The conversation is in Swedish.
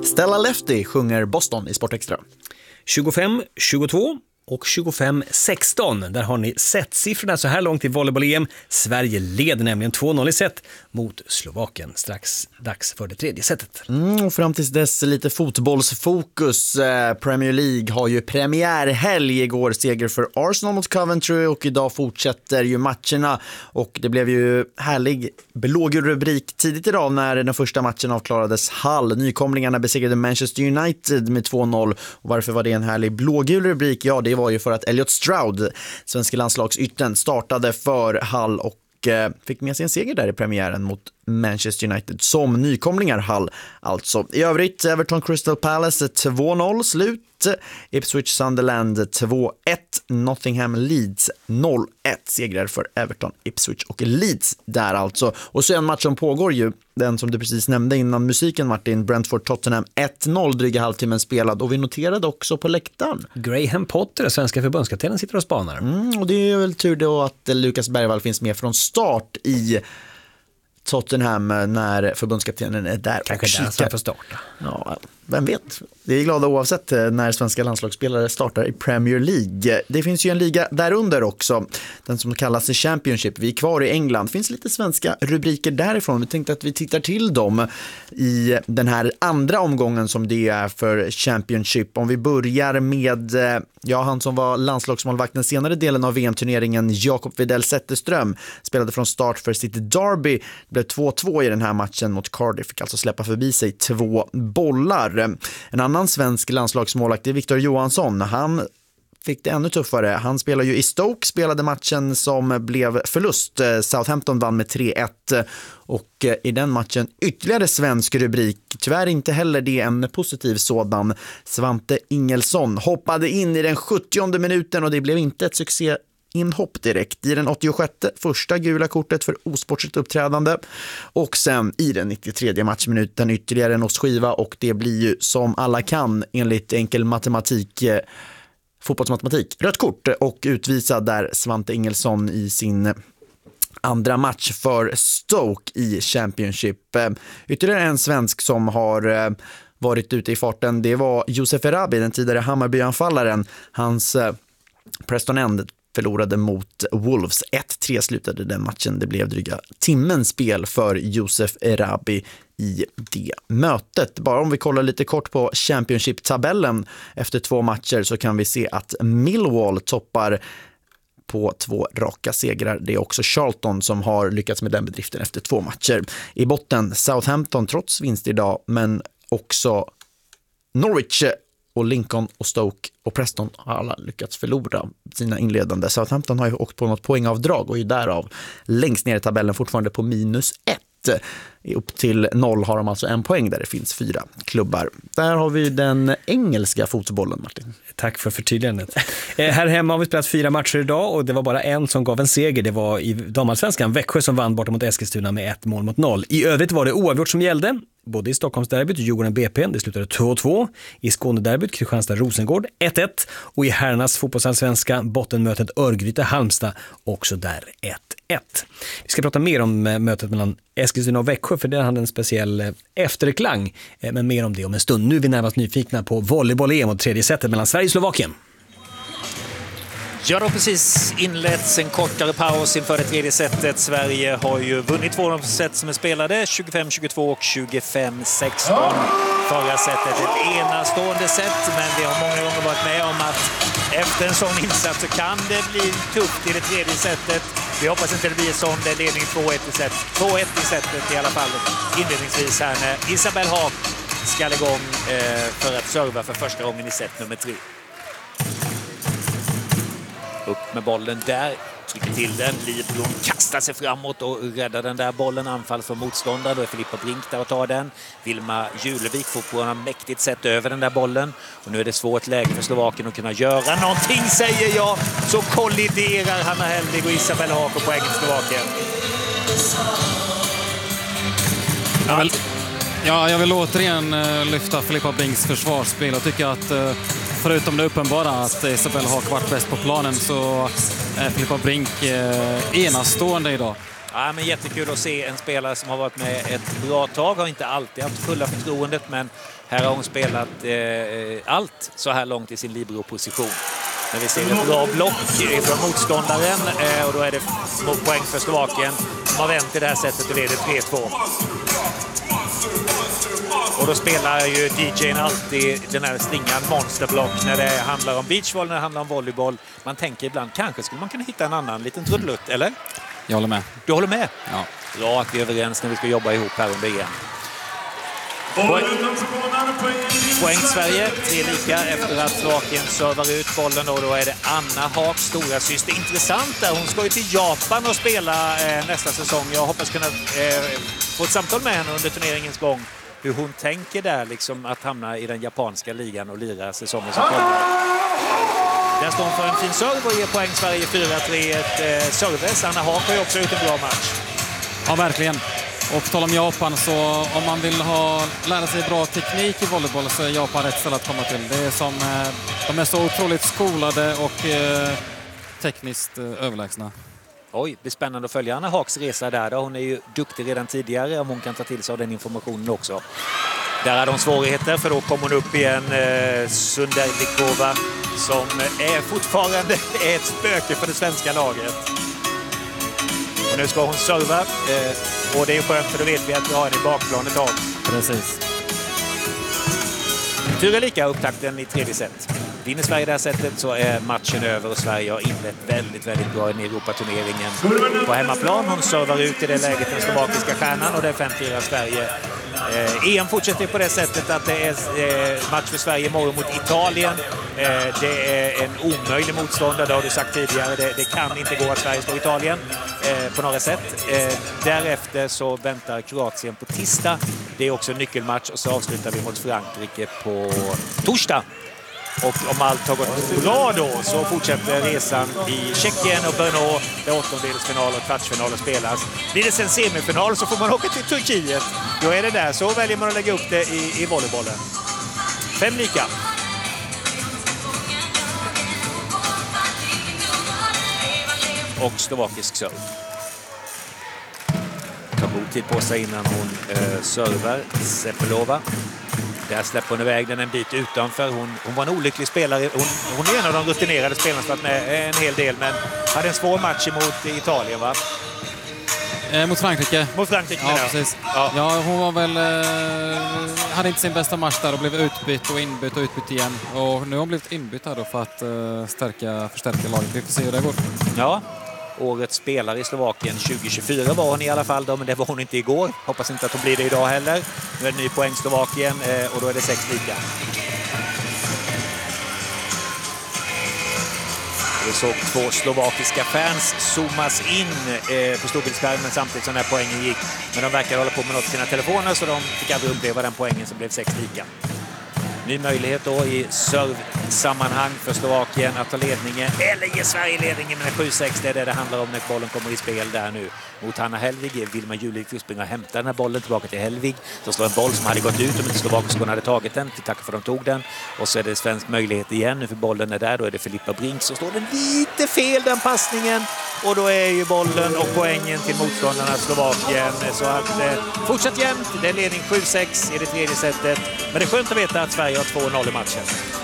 Stella Lefty sjunger Boston i Sportextra. 25-22 och 25-16. Där har ni sett siffrorna så här långt i volleyboll-EM. Sverige leder nämligen 2-0 i set mot Slovakien. Strax dags för det tredje setet. Och fram tills dess lite fotbollsfokus. Premier League har ju premiärhelg igår, seger för Arsenal mot Coventry, och idag fortsätter ju matcherna. Och det blev ju härlig blågul rubrik tidigt idag när den första matchen avklarades. Hull, nykomlingarna, besegrade Manchester United med 2-0. Och varför var det en härlig blågul rubrik? Ja, det var ju för att Elliot Stroud, svenska landslagsytten, startade för Hull och fick med sig en seger där i premiären mot Manchester United som nykomlingar Hull. Alltså, i övrigt Everton Crystal Palace 2-0 slut. Ipswich Sunderland 2-1. Nottingham Leeds 0-1. Segrar för Everton, Ipswich och Leeds där alltså. Och så en match som pågår ju, den som du precis nämnde innan musiken Martin, Brentford Tottenham 1-0, dryga halvtimmen spelad, och vi noterade också på läktaren Graham Potter, svenska förbundskaptenen, sitter och spanar. Och det är väl tur då att Lukas Bergvall finns med från start i Tottenham när förbundskaptenen är där. Kanske där för starta. Ja, vem vet. Det är glada oavsett när svenska landslagsspelare startar i Premier League. Det finns ju en liga därunder också, den som kallas Championship. Vi är kvar i England. Det finns lite svenska rubriker därifrån. Vi tänkte att vi tittar till dem i den här andra omgången som det är för Championship. Om vi börjar med han som var landslagsmålvakt den senare delen av VM-turneringen, Jakob Widell Zetterström, spelade från start för City Derby. Det blev 2-2 i den här matchen mot Cardiff, fick alltså släppa förbi sig 2 bollar. En annan svensk landslagsmålvakt är Victor Johansson. Han fick det ännu tuffare. Han spelar ju i Stoke, spelade matchen som blev förlust. Southampton vann med 3-1, och i den matchen ytterligare svensk rubrik. Tyvärr inte heller det en positiv sådan. Svante Ingelsson hoppade in i den 70:e minuten och det blev inte ett succéinhopp direkt. I den 86:e första gula kortet för osportsligt uppträdande, och sen i den 93:e matchminuten ytterligare en skiva, och det blir ju som alla kan enligt enkel matematik, fotbollsmatematik, rött kort och utvisad där Svante Ingelsson i sin andra match för Stoke i Championship. Ytterligare en svensk som har varit ute i farten, det var Josef Erabi, den tidigare Hammarby-anfallaren. Hans Preston End förlorade mot Wolves. 1-3 slutade den matchen. Det blev dryga timmens spel för Josef Erabi i det mötet. Bara om vi kollar lite kort på Championship-tabellen efter 2 matcher så kan vi se att Millwall toppar på 2 raka segrar. Det är också Charlton som har lyckats med den bedriften efter 2 matcher. I botten Southampton trots vinst idag, men också Norwich och Lincoln och Stoke och Preston har alla lyckats förlora sina inledande. Southampton har ju åkt på något poängavdrag och är därav längst ner i tabellen fortfarande på -1. Upp till 0 har de alltså 1 poäng där det finns 4 klubbar. Där har vi den engelska fotbollen, Martin. Tack för förtydligandet. Här hemma har vi spelat 4 matcher idag och det var bara en som gav en seger. Det var i damallsvenskan Växjö som vann borta mot Eskilstuna med 1-0. I övrigt var det oavgjort som gällde. Både i Stockholmsderbyt och Djurgården BP, det slutade 2-2. I Skånederbyt Kristianstad-Rosengård 1-1. Och i herrarnas fotbollsallsvenska bottenmötet Örgryte-Halmstad också där 1-1. Vi ska prata mer om mötet mellan Eskilstuna och Växjö, för det hade en speciell efterklang. Men mer om det om en stund. Nu är vi närmast nyfikna på volleyboll-EM och tredje setet mellan Sverige och Slovakien. Ja, då precis inletts en kortare paus inför det tredje setet. Sverige har ju vunnit 2 set som är spelade, 25-22 och 25-16. Förra setet ett enastående set, men vi har många gånger varit med om att efter en sån insats så kan det bli tufft i det tredje setet. Vi hoppas inte det blir sån, det är ledning 2-1 i set. 2-1 i setet i alla fall inledningsvis här när Isabelle Haag ska igång för att serva för första gången i set nummer 3. Upp med bollen där, trycker till den, Lidblom kastar sig framåt och räddar den där bollen, anfall från motståndare, då är Filippa Brink där och tar den. Vilma Julevik får på en mäktigt sätt över den där bollen och nu är det svårt läge för Slovakien att kunna göra någonting, säger jag, så kolliderar Hanna Heldig och Isabelle Haag på poängen i Slovakien. Jag vill återigen lyfta Filippa Brinks försvarsspel och tycker att förutom det uppenbara att Isabelle Haag varit bäst på planen så är Filippa Brink enastående idag. Ja, men jättekul att se en spelare som har varit med ett bra tag. Har inte alltid haft fulla förtroendet, men här har hon spelat allt så här långt i sin libero-position. När vi ser ett bra block från motståndaren och då är det poäng för Slovakien som har vänt i det här sättet och leder 3-2. Och då spelar ju DJ:n alltid den här slingan monsterblock när det handlar om beachvolley, när det handlar om volleyboll. Man tänker ibland, kanske skulle man kunna hitta en annan liten trudelutt, eller? Jag håller med. Du håller med? Ja. Bra att vi är överens när vi ska jobba ihop här under EM. Poäng Sverige, 3 lika efter att Slovakien servar ut bollen. Och då är det Anna Haaks stora syster. Intressant där, hon ska ju till Japan och spela nästa säsong. Jag hoppas kunna få ett samtal med henne under turneringens gång. Hur hon tänker där, liksom att hamna i den japanska ligan och lira säsongen som kommer. Där står hon för en fin serve och ger poäng Sverige 4-3. Ett service. Anna Haak har ju också gjort en bra match. Ja, verkligen. Och på tal om Japan, så om man vill lära sig bra teknik i volleyboll så är Japan rätt ställe att komma till. Det är som, de är så otroligt skolade och tekniskt överlägsna. Oj, det blir spännande att följa Anna Haaks resa där. Hon är ju duktig redan tidigare, om hon kan ta till sig av den informationen också. Där är de svårigheter, för då kommer hon upp i en Sunderlikova som är fortfarande ett spöke för det svenska laget. Och nu ska hon serva och det är skönt, för då vet vi att vi har henne i bakplan ett tag. Precis. Tur är lika upptakten i tredje set. Vinner Sverige det här sättet så är matchen över och Sverige har inlett väldigt, väldigt bra i Europaturneringen på hemmaplan. Hon servar ut i det läget den slovakiska stjärnan och det är 5-4 Sverige. EM fortsätter på det sättet att det är match för Sverige imorgon mot Italien. Det är en omöjlig motståndare, det har du sagt tidigare. Det kan inte gå att Sverige slår Italien på några sätt. Därefter så väntar Kroatien på tisdag. Det är också en nyckelmatch och så avslutar vi mot Frankrike på torsdag. Och om allt har gått bra då så fortsätter resan i Tjeckien och Brno där åttondelsfinal och kvartsfinal spelas. Blir det sen semifinal så får man åka till Turkiet. Då är det där. Så väljer man att lägga upp det i volleybollen. 5 lika. Och slovakisk serve. Tar god tid på sig innan hon servar Sepelova. Där släpper hon iväg den en bit utanför. Hon var en olycklig spelare. Hon är en av de rutinerade spelarna som varit med en hel del, men hade en svår match mot Italien, va? Mot Frankrike. Mot Frankrike, ja, precis. Ja, hon var väl hade inte sin bästa match där och blev utbytt och utbytt igen. Och nu har hon blivit inbytt här då för att förstärka laget. Vi får se hur det går. Ja. Årets spelare i Slovakien 2024 var hon i alla fall då, men det var hon inte igår. Hoppas inte att hon blir det idag heller. Nu är det ny poäng Slovakien och då är det 6 lika. Vi såg 2 slovakiska fans zoomas in på storbildsskärmen samtidigt som den här poängen gick. Men de verkar hålla på med något på sina telefoner så de fick aldrig uppleva den poängen som blev 6 lika. Ny möjlighet då i serve-sammanhang för Slovakien att ta ledningen eller ge Sverige ledningen med 7-6. Det är det handlar om när bollen kommer i spel där nu. Mot Hanna Helvig. Vilma Julik får springa och hämta den här bollen tillbaka till Helvig. Så slår en boll som hade gått ut om inte slovakiskorna hade tagit den. Tack för att de tog den. Och så är det svensk möjlighet igen nu för bollen är där. Då är det Filippa Brink så står den lite fel den passningen. Och då är ju bollen och poängen till motståndarna Slovakien. Så att fortsatt jämnt. Det är ledning 7-6 i det tredje setet. Men det är skönt att veta att Sverige har 2-0 i matchen.